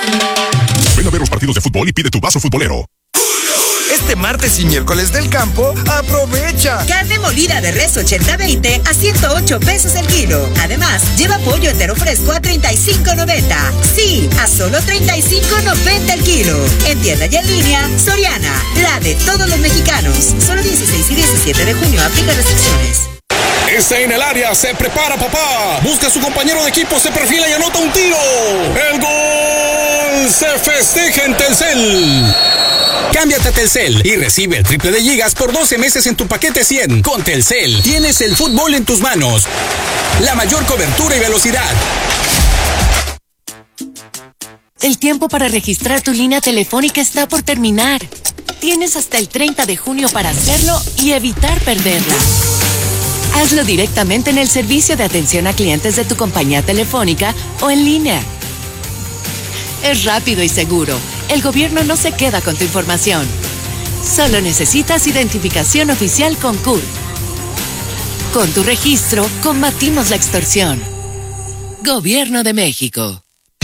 Ven a ver los partidos de fútbol y pide tu vaso futbolero. Este martes y miércoles del campo, aprovecha. Carne molida de res 80-20 a 108 pesos el kilo. Además, lleva pollo entero fresco a 35.90. Sí, a solo 35.90 el kilo. En tienda y en línea, Soriana, la de todos los mexicanos. Solo 16 y 17 de junio, aplica restricciones. Está en el área, se prepara papá. Busca a su compañero de equipo, se perfila y anota un tiro. ¡El gol! Se festeja en Telcel. Cámbiate a Telcel y recibe el triple de gigas por 12 meses en tu paquete 100. Con Telcel tienes el fútbol en tus manos. La mayor cobertura y velocidad. El tiempo para registrar tu línea telefónica está por terminar. Tienes hasta el 30 de junio para hacerlo y evitar perderla. Hazlo directamente en el servicio de atención a clientes de tu compañía telefónica o en línea. Es rápido y seguro. El gobierno no se queda con tu información. Solo necesitas identificación oficial con CURP. Con tu registro, combatimos la extorsión. Gobierno de México.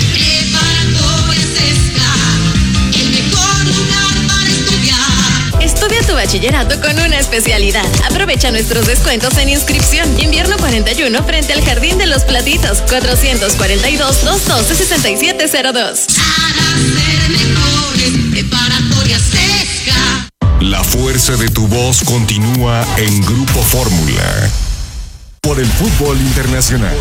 Estudia tu bachillerato con una especialidad. Aprovecha nuestros descuentos en inscripción. Invierno 41 frente al Jardín de los Platitos. 442-212-6702. La fuerza de tu voz continúa en Grupo Fórmula. Por el fútbol internacional.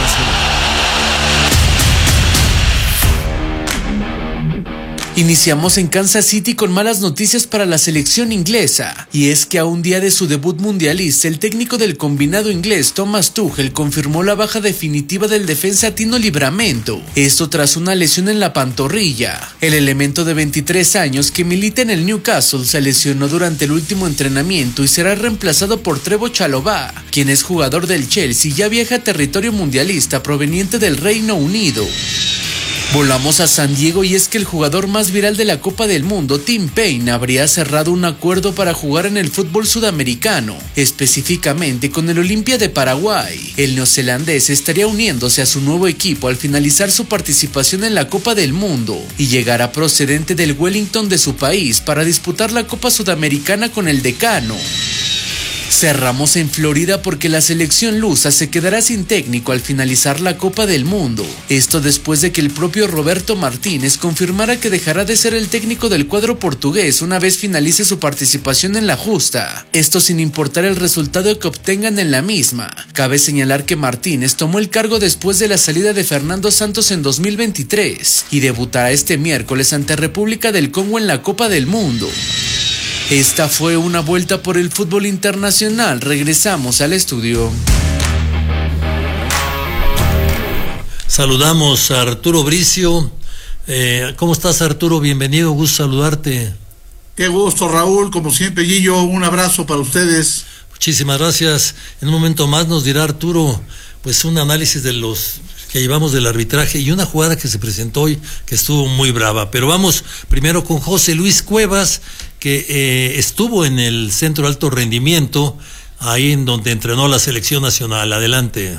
Iniciamos en Kansas City con malas noticias para la selección inglesa, y es que a un día de su debut mundialista, el técnico del combinado inglés Thomas Tuchel confirmó la baja definitiva del defensa Tino Livramento, esto tras una lesión en la pantorrilla. El elemento de 23 años que milita en el Newcastle se lesionó durante el último entrenamiento y será reemplazado por Trevoh Chalobah, quien es jugador del Chelsea y ya viaja a territorio mundialista proveniente del Reino Unido. Volamos a San Diego y es que el jugador más viral de la Copa del Mundo, Tim Payne, habría cerrado un acuerdo para jugar en el fútbol sudamericano, específicamente con el Olimpia de Paraguay. El neozelandés estaría uniéndose a su nuevo equipo al finalizar su participación en la Copa del Mundo y llegará procedente del Wellington de su país para disputar la Copa Sudamericana con el decano. Cerramos en Florida porque la selección lusa se quedará sin técnico al finalizar la Copa del Mundo. Esto después de que el propio Roberto Martínez confirmara que dejará de ser el técnico del cuadro portugués una vez finalice su participación en la justa. Esto sin importar el resultado que obtengan en la misma. Cabe señalar que Martínez tomó el cargo después de la salida de Fernando Santos en 2023 y debutará este miércoles ante República del Congo en la Copa del Mundo. Esta fue una vuelta por el fútbol internacional. Regresamos al estudio. Saludamos a Arturo Bricio. ¿Cómo estás, Arturo? Bienvenido, gusto saludarte. Qué gusto, Raúl. Como siempre, Guillo, un abrazo para ustedes. Muchísimas gracias. En un momento más nos dirá Arturo, pues un análisis de los que llevamos del arbitraje y una jugada que se presentó hoy que estuvo muy brava. Pero vamos primero con José Luis Cuevas, que estuvo en el Centro de Alto Rendimiento, ahí en donde entrenó la selección nacional. Adelante.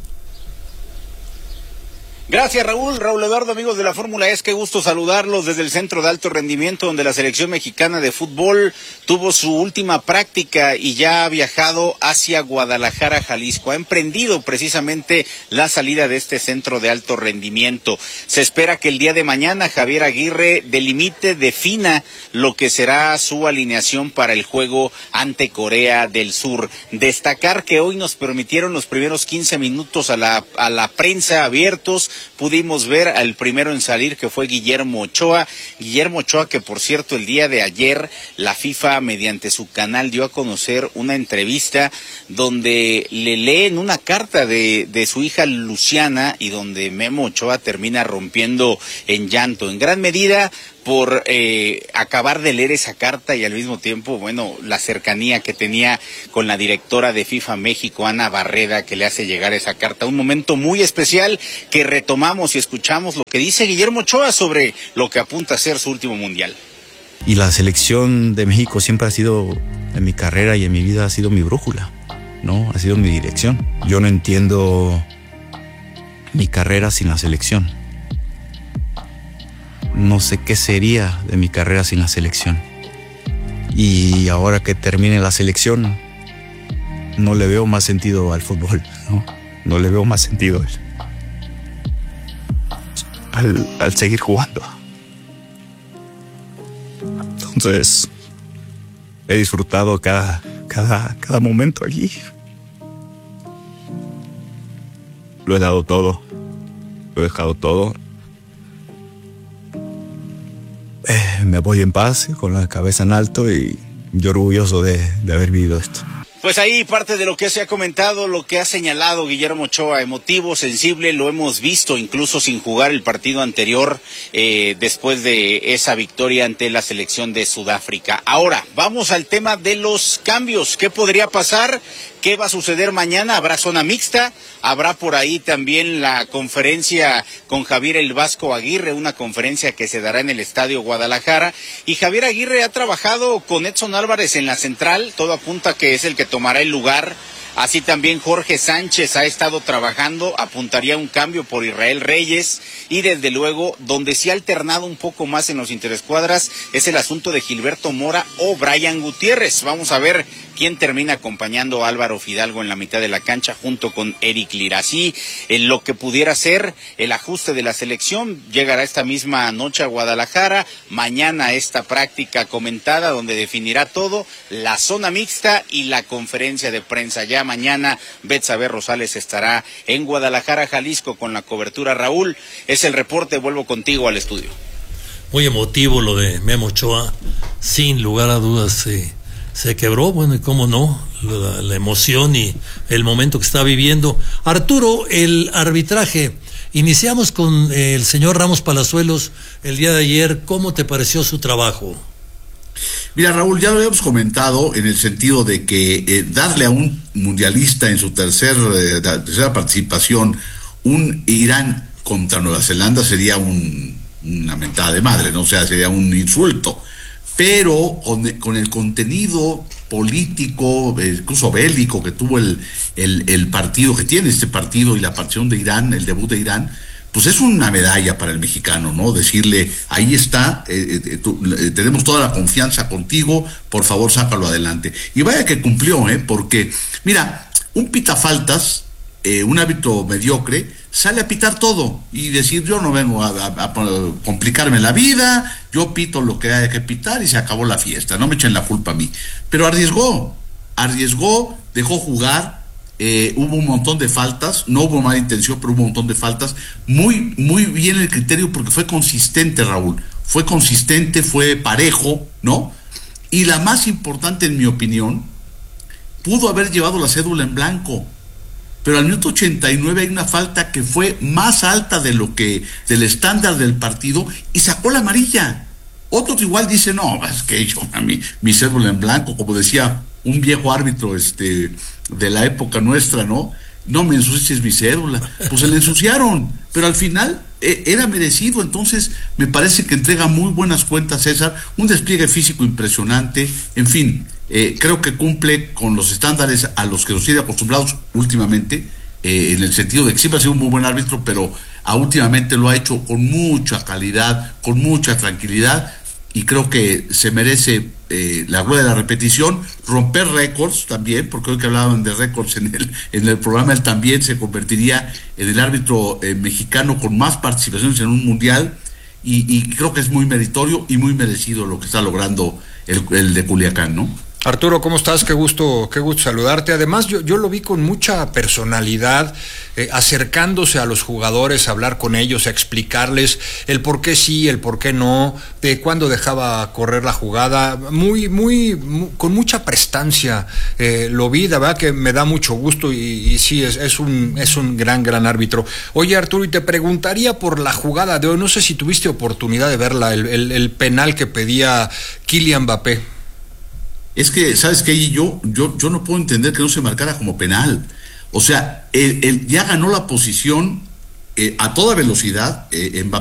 Gracias, Raúl Eduardo, amigos de la Fórmula E, qué gusto saludarlos desde el Centro de Alto Rendimiento, donde la selección mexicana de fútbol tuvo su última práctica y ya ha viajado hacia Guadalajara, Jalisco. Ha emprendido precisamente la salida de este Centro de Alto Rendimiento. Se espera que el día de mañana Javier Aguirre defina lo que será su alineación para el juego ante Corea del Sur. Destacar que hoy nos permitieron los primeros 15 minutos a la prensa abiertos. Pudimos ver al primero en salir, que fue Guillermo Ochoa, que por cierto el día de ayer la FIFA mediante su canal dio a conocer una entrevista donde le leen una carta de su hija Luciana y donde Memo Ochoa termina rompiendo en llanto, en gran medida por acabar de leer esa carta y al mismo tiempo, bueno, la cercanía que tenía con la directora de FIFA México, Ana Barreda, que le hace llegar esa carta. Un momento muy especial que retomamos y escuchamos lo que dice Guillermo Ochoa sobre lo que apunta a ser su último mundial. Y la selección de México siempre ha sido, en mi carrera y en mi vida, ha sido mi brújula, ¿no? Ha sido mi dirección. Yo no entiendo mi carrera sin la selección. no sé qué sería de mi carrera sin la selección. Y ahora que termine la selección, no le veo más sentido al fútbol, no le veo más sentido al seguir jugando. Entonces, he disfrutado cada momento allí. Lo he dado todo, lo he dejado todo. Me voy en paz, con la cabeza en alto y yo orgulloso de haber vivido esto. Pues ahí parte de lo que se ha comentado, lo que ha señalado Guillermo Ochoa, emotivo, sensible, lo hemos visto incluso sin jugar el partido anterior después de esa victoria ante la selección de Sudáfrica. Ahora, vamos al tema de los cambios. ¿Qué podría pasar? ¿Qué va a suceder mañana? ¿Habrá zona mixta? Habrá por ahí también la conferencia con Javier El Vasco Aguirre, una conferencia que se dará en el Estadio Guadalajara. Y Javier Aguirre ha trabajado con Edson Álvarez en la central, todo apunta que es el que tomará el lugar. Así también Jorge Sánchez ha estado trabajando, apuntaría un cambio por Israel Reyes y desde luego donde sí ha alternado un poco más en los interescuadras es el asunto de Gilberto Mora o Brian Gutiérrez. Vamos a ver quién termina acompañando a Álvaro Fidalgo en la mitad de la cancha junto con Eric Lira. Así, en lo que pudiera ser el ajuste de la selección llegará esta misma noche a Guadalajara. Mañana esta práctica comentada donde definirá todo, la zona mixta y la conferencia de prensa. Ya mañana Betsabe Rosales estará en Guadalajara, Jalisco con la cobertura. Raúl, es el reporte, vuelvo contigo al estudio. Muy emotivo lo de Memo Ochoa, sin lugar a dudas se quebró, bueno, y cómo no, la emoción y el momento que está viviendo. Arturo, el arbitraje, iniciamos con el señor Ramos Palazuelos el día de ayer. ¿Cómo te pareció su trabajo? Mira, Raúl, ya lo habíamos comentado en el sentido de que darle a un mundialista en su tercera participación un Irán contra Nueva Zelanda sería una mentada de madre, ¿no? O sea, sería un insulto. Pero con el contenido político, incluso bélico que tuvo el partido, que tiene este partido y la participación de Irán, el debut de Irán, pues es una medalla para el mexicano, ¿no? Decirle, ahí está, tenemos toda la confianza contigo, por favor sácalo adelante. Y vaya que cumplió, porque, mira, un pitafaltas, un árbitro mediocre, sale a pitar todo y decir, yo no vengo a complicarme la vida, yo pito lo que hay que pitar y se acabó la fiesta, no me echen la culpa a mí. Pero arriesgó, dejó jugar, hubo un montón de faltas, no hubo mala intención, pero hubo un montón de faltas. Muy, muy bien el criterio porque fue consistente, Raúl, fue parejo, ¿no? Y la más importante, en mi opinión, pudo haber llevado la cédula en blanco. Pero al minuto 89 hay una falta que fue más alta del estándar del partido y sacó la amarilla. Otro igual dice, no, es que yo a mí, mi cédula en blanco, como decía un viejo árbitro de la época nuestra, ¿no? No me ensucies mi cédula. Pues se le ensuciaron, pero al final era merecido. Entonces me parece que entrega muy buenas cuentas César, un despliegue físico impresionante, en fin. Creo que cumple con los estándares a los que nos tiene acostumbrados últimamente, en el sentido de que siempre ha sido un muy buen árbitro, pero últimamente lo ha hecho con mucha calidad, con mucha tranquilidad, y creo que se merece la rueda de la repetición, romper récords también, porque hoy que hablaban de récords en el programa, él también se convertiría en el árbitro mexicano con más participaciones en un mundial, y creo que es muy meritorio y muy merecido lo que está logrando el de Culiacán, ¿no? Arturo, ¿cómo estás? Qué gusto saludarte. Además, yo lo vi con mucha personalidad, acercándose a los jugadores, a hablar con ellos, a explicarles el por qué sí, el por qué no, de cuándo dejaba correr la jugada, con mucha prestancia. Lo vi, la verdad que me da mucho gusto y sí, es un gran árbitro. Oye, Arturo, y te preguntaría por la jugada de hoy, no sé si tuviste oportunidad de verla, el penal que pedía Kylian Mbappé. Es que, ¿sabes qué? Yo no puedo entender que no se marcara como penal. O sea, él ya ganó la posición a toda velocidad, Mbappé.